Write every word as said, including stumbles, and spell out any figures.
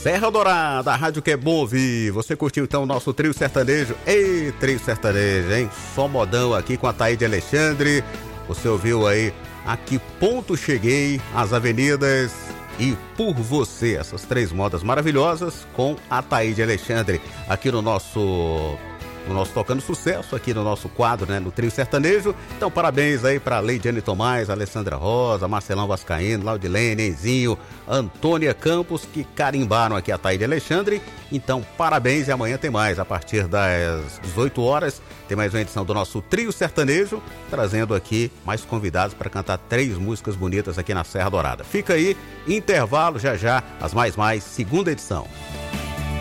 Serra Dourada, a rádio que é bom ouvir. Você curtiu então o nosso trio sertanejo? Ei, trio sertanejo, hein? Só modão aqui com a Taíde Alexandre. Você ouviu aí A Que Ponto Cheguei, As Avenidas e Por Você. Essas três modas maravilhosas com a Taíde Alexandre aqui no nosso... no nosso Tocando Sucesso, aqui no nosso quadro, né, no Trio Sertanejo. Então, parabéns aí para Leidiane Tomás, Alessandra Rosa, Marcelão Vascaíno, Laudilene, Enzinho, Antônia Campos, que carimbaram aqui a Taíde Alexandre. Então, parabéns, e amanhã tem mais, a partir das dezoito horas, tem mais uma edição do nosso Trio Sertanejo, trazendo aqui mais convidados para cantar três músicas bonitas aqui na Serra Dourada. Fica aí, intervalo, já já, as mais mais, segunda edição.